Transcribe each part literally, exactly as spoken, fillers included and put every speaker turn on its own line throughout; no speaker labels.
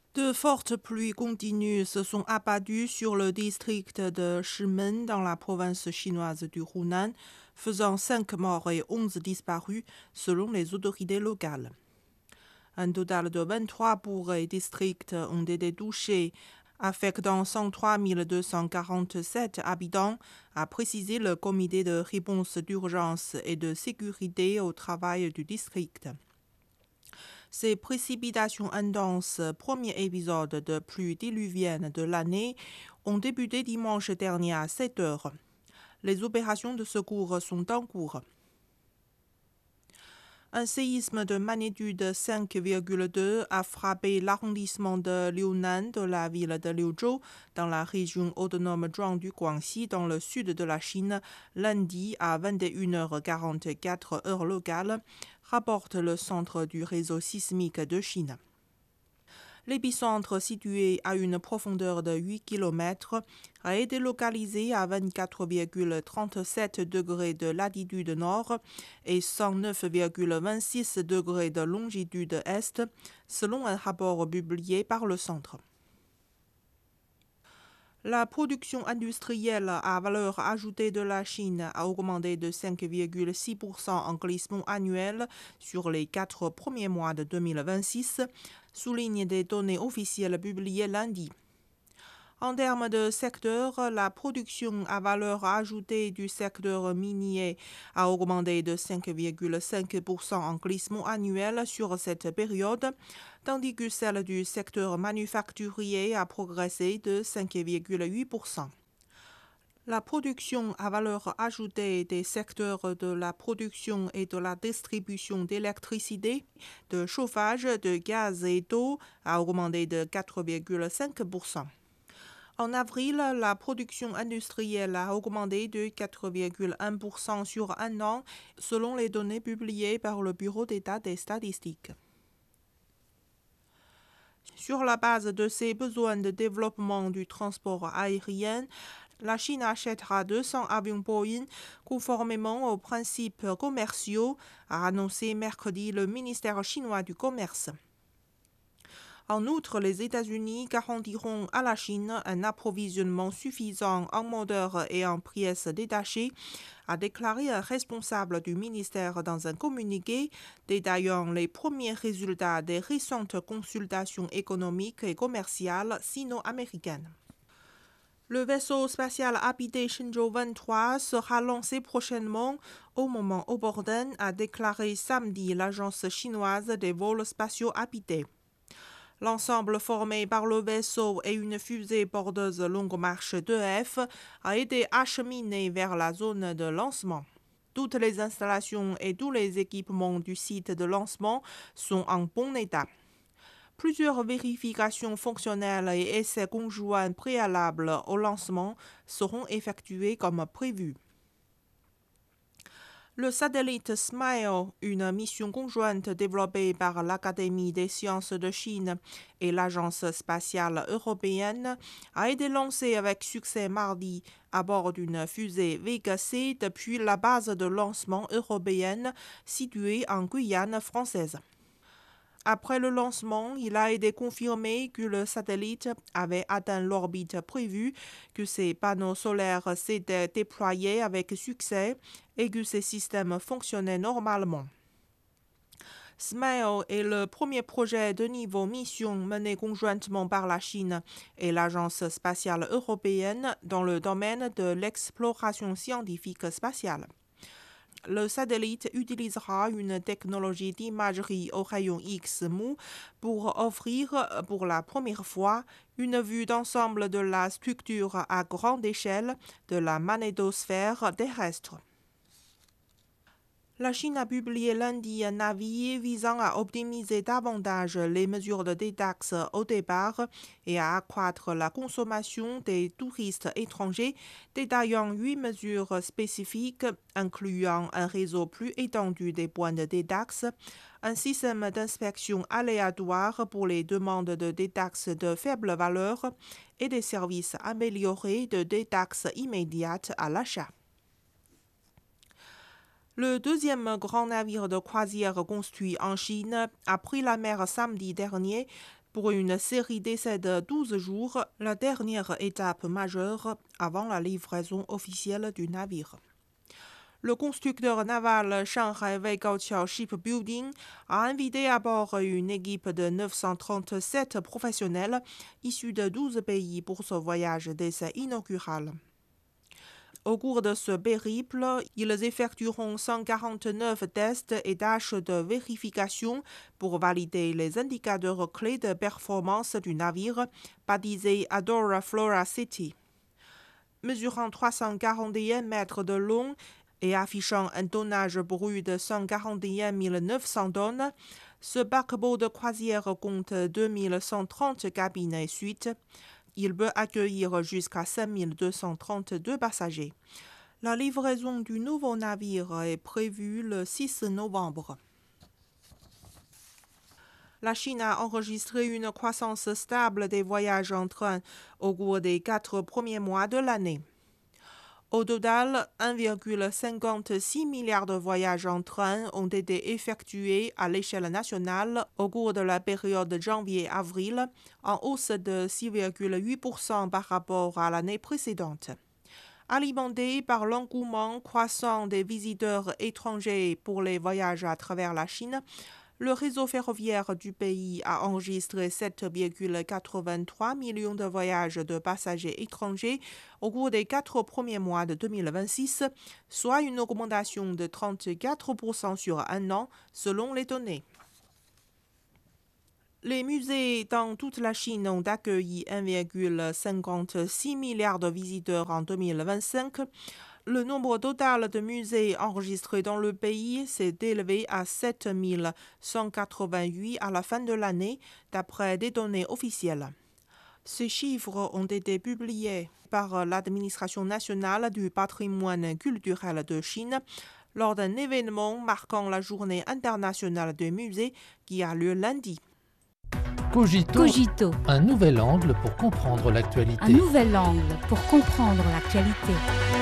De fortes pluies continues se sont abattues sur le district de Shimen dans la province chinoise du Hunan, faisant cinq morts et onze disparus selon les autorités locales. Un total de vingt-trois bourgs et districts ont été touchés, affectant cent trois mille deux cent quarante-sept habitants, a précisé le comité de réponse d'urgence et de sécurité au travail du district. Ces précipitations intenses, premier épisode de pluie diluvienne de l'année, ont débuté dimanche dernier à sept heures. Les opérations de secours sont en cours. Un séisme de magnitude cinq virgule deux a frappé l'arrondissement de Liunan de la ville de Liuzhou, dans la région autonome Zhuang du Guangxi, dans le sud de la Chine, lundi à vingt et une heures quarante-quatre heure locale, rapporte le centre du réseau sismique de Chine. L'épicentre, situé à une profondeur de huit kilomètres, a été localisé à vingt-quatre virgule trente-sept degrés de latitude nord et cent neuf virgule vingt-six degrés de longitude est, selon un rapport publié par le centre. La production industrielle à valeur ajoutée de la Chine a augmenté de cinq virgule six pour cent en glissement annuel sur les quatre premiers mois de deux mille vingt-six, soulignent des données officielles publiées lundi. En termes de secteur, la production à valeur ajoutée du secteur minier a augmenté de cinq virgule cinq pour cent en glissement annuel sur cette période, tandis que celle du secteur manufacturier a progressé de cinq virgule huit pour cent. La production à valeur ajoutée des secteurs de la production et de la distribution d'électricité, de chauffage, de gaz et d'eau a augmenté de quatre virgule cinq pour cent. En avril, la production industrielle a augmenté de quatre virgule un pour cent sur un an, selon les données publiées par le Bureau d'État des statistiques. Sur la base de ses besoins de développement du transport aérien, la Chine achètera deux cents avions Boeing conformément aux principes commerciaux, a annoncé mercredi le ministère chinois du Commerce. En outre, les États-Unis garantiront à la Chine un approvisionnement suffisant en moteurs et en pièces détachées, a déclaré un responsable du ministère dans un communiqué détaillant les premiers résultats des récentes consultations économiques et commerciales sino-américaines. Le vaisseau spatial habité Shenzhou vingt-trois sera lancé prochainement au moment opportun, a déclaré samedi l'agence chinoise des vols spatiaux habités. L'ensemble formé par le vaisseau et une fusée porteuse longue marche deux F a été acheminé vers la zone de lancement. Toutes les installations et tous les équipements du site de lancement sont en bon état. Plusieurs vérifications fonctionnelles et essais conjoints préalables au lancement seront effectués comme prévu. Le satellite SMILE, une mission conjointe développée par l'Académie des sciences de Chine et l'Agence spatiale européenne, a été lancé avec succès mardi à bord d'une fusée Vega C depuis la base de lancement européenne située en Guyane française. Après le lancement, il a été confirmé que le satellite avait atteint l'orbite prévue, que ses panneaux solaires s'étaient déployés avec succès et que ses systèmes fonctionnaient normalement. SMILE est le premier projet de niveau mission mené conjointement par la Chine et l'Agence spatiale européenne dans le domaine de l'exploration scientifique spatiale. Le satellite utilisera une technologie d'imagerie au rayon X mou pour offrir pour la première fois une vue d'ensemble de la structure à grande échelle de la magnétosphère terrestre. La Chine a publié lundi un avis visant à optimiser davantage les mesures de détaxe au départ et à accroître la consommation des touristes étrangers, détaillant huit mesures spécifiques incluant un réseau plus étendu des points de détaxe, un système d'inspection aléatoire pour les demandes de détaxe de faible valeur et des services améliorés de détaxe immédiate à l'achat. Le deuxième grand navire de croisière construit en Chine a pris la mer samedi dernier pour une série d'essais de douze jours, la dernière étape majeure avant la livraison officielle du navire. Le constructeur naval Shanghai Weigaoqiao Shipbuilding a invité à bord une équipe de neuf cent trente-sept professionnels issus de douze pays pour ce voyage d'essai inaugural. Au cours de ce périple, ils effectueront cent quarante-neuf tests et tâches de vérification pour valider les indicateurs clés de performance du navire, baptisé Adora Flora City. Mesurant trois cent quarante et un mètres de long et affichant un tonnage brut de cent quarante et un mille neuf cents tonnes, ce paquebot de croisière compte deux mille cent trente cabines et suites. Il peut accueillir jusqu'à cinq mille deux cent trente-deux passagers. La livraison du nouveau navire est prévue le six novembre. La Chine a enregistré une croissance stable des voyages en train au cours des quatre premiers mois de l'année. Au total, un virgule cinquante-six milliard de voyages en train ont été effectués à l'échelle nationale au cours de la période janvier-avril, en hausse de six virgule huit pour cent par rapport à l'année précédente. Alimenté par l'engouement croissant des visiteurs étrangers pour les voyages à travers la Chine, le réseau ferroviaire du pays a enregistré sept virgule quatre-vingt-trois millions de voyages de passagers étrangers au cours des quatre premiers mois de deux mille vingt-six, soit une augmentation de trente-quatre pour cent sur un an, selon les données. Les musées dans toute la Chine ont accueilli un virgule cinquante-six milliard de visiteurs en deux mille vingt-cinq. Le nombre total de musées enregistrés dans le pays s'est élevé à sept mille cent quatre-vingt-huit à la fin de l'année, d'après des données officielles. Ces chiffres ont été publiés par l'Administration nationale du patrimoine culturel de Chine lors d'un événement marquant la Journée internationale des musées qui a lieu lundi.
Cogito,
Cogito,
un nouvel angle pour comprendre l'actualité.
un nouvel angle pour comprendre l'actualité.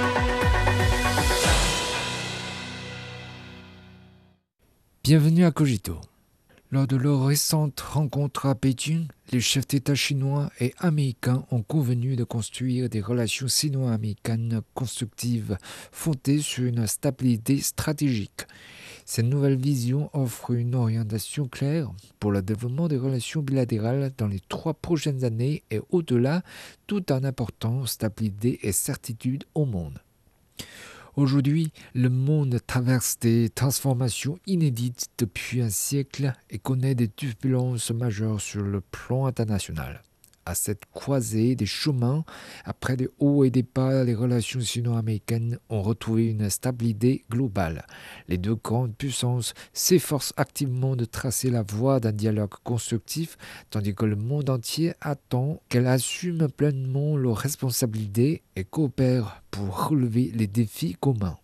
Bienvenue à Cogito. Lors de leur récente rencontre à Pékin, les chefs d'État chinois et américains ont convenu de construire des relations sino-américaines constructives fondées sur une stabilité stratégique. Cette nouvelle vision offre une orientation claire pour le développement des relations bilatérales dans les trois prochaines années et au-delà, tout en apportant stabilité et certitude au monde. Aujourd'hui, le monde traverse des transformations inédites depuis un siècle et connaît des turbulences majeures sur le plan international. À cette croisée des chemins, après des hauts et des bas, les relations sino-américaines ont retrouvé une stabilité globale. Les deux grandes puissances s'efforcent activement de tracer la voie d'un dialogue constructif, tandis que le monde entier attend qu'elles assument pleinement leurs responsabilités et coopèrent pour relever les défis communs.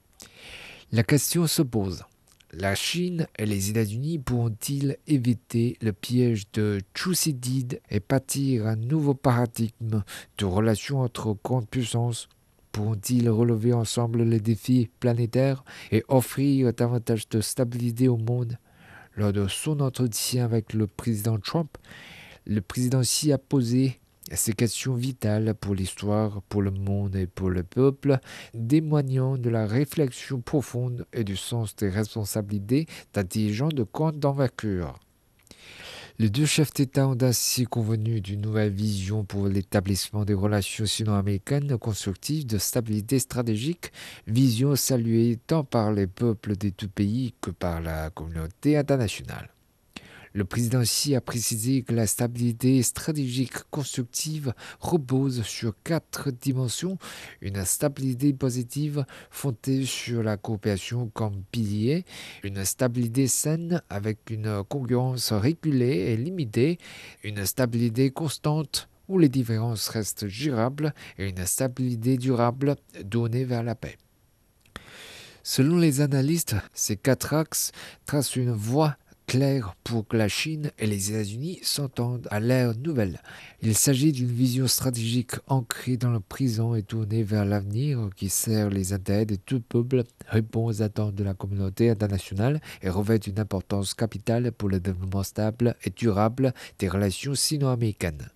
La question se pose. La Chine et les États-Unis pourront-ils éviter le piège de Thucydide et bâtir un nouveau paradigme de relations entre grandes puissances? Pourront-ils relever ensemble les défis planétaires et offrir davantage de stabilité au monde? Lors de son entretien avec le président Trump, le président Xi a posé ces questions vitales pour l'histoire, pour le monde et pour le peuple, témoignant de la réflexion profonde et du sens des responsabilités d'un dirigeant de grande envergure. Les deux chefs d'État ont ainsi convenu d'une nouvelle vision pour l'établissement des relations sino-américaines constructives de stabilité stratégique, vision saluée tant par les peuples des deux pays que par la communauté internationale. Le président Xi a précisé que la stabilité stratégique constructive repose sur quatre dimensions. Une stabilité positive fondée sur la coopération comme pilier, une stabilité saine avec une concurrence régulée et limitée, une stabilité constante où les différences restent gérables et une stabilité durable donnée vers la paix. Selon les analystes, ces quatre axes tracent une voie clair pour que la Chine et les États-Unis s'entendent à l'ère nouvelle. Il s'agit d'une vision stratégique ancrée dans le présent et tournée vers l'avenir qui sert les intérêts de tout peuple, répond aux attentes de la communauté internationale et revêt une importance capitale pour le développement stable et durable des relations sino-américaines.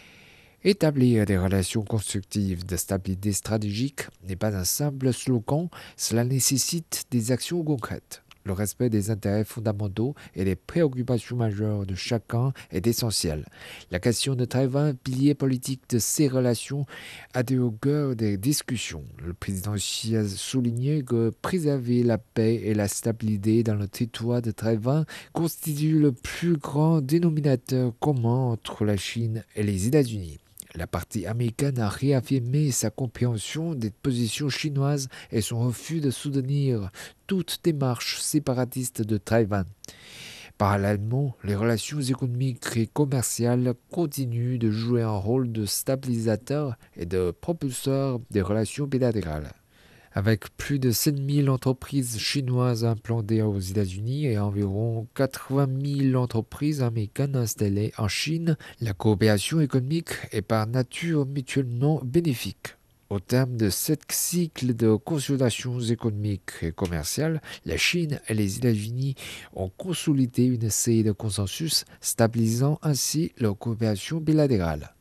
Établir des relations constructives de stabilité stratégique n'est pas un simple slogan, cela nécessite des actions concrètes. Le respect des intérêts fondamentaux et des préoccupations majeures de chacun est essentiel. La question de Taïwan, pilier politique de ces relations, a été au cœur des discussions. Le président Xi a souligné que préserver la paix et la stabilité dans le territoire de Taïwan constitue le plus grand dénominateur commun entre la Chine et les États-Unis. La partie américaine a réaffirmé sa compréhension des positions chinoises et son refus de soutenir toute démarche séparatiste de Taïwan. Parallèlement, les relations économiques et commerciales continuent de jouer un rôle de stabilisateur et de propulseur des relations bilatérales. Avec plus de sept mille entreprises chinoises implantées aux États-Unis et environ quatre-vingt mille entreprises américaines installées en Chine, la coopération économique est par nature mutuellement bénéfique. Au terme de sept cycles de consultations économiques et commerciales, la Chine et les États-Unis ont consolidé une série de consensus, stabilisant ainsi leur coopération bilatérale.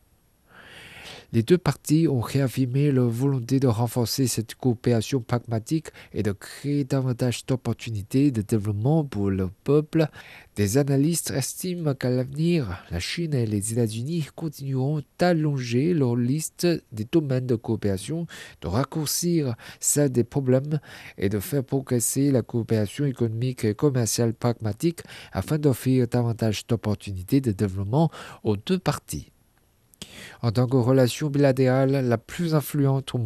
Les deux parties ont réaffirmé leur volonté de renforcer cette coopération pragmatique et de créer davantage d'opportunités de développement pour le peuple. Des analystes estiment qu'à l'avenir, la Chine et les États-Unis continueront d'allonger leur liste des domaines de coopération, de raccourcir celle des problèmes et de faire progresser la coopération économique et commerciale pragmatique afin d'offrir davantage d'opportunités de développement aux deux parties. En tant que relation bilatérale la plus influente au